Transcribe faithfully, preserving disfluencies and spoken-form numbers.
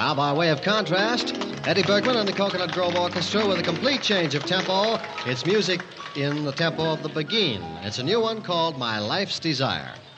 now, by way of contrast, Eddie Bergman and the Coconut Grove Orchestra with a complete change of tempo. It's music in the tempo of the Beguine. It's a new one called My Life's Desire.